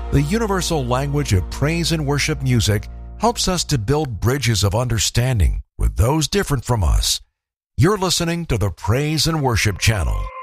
The universal language of praise and worship music helps us to build bridges of understanding with those different from us. You're listening to the Praise and Worship Channel.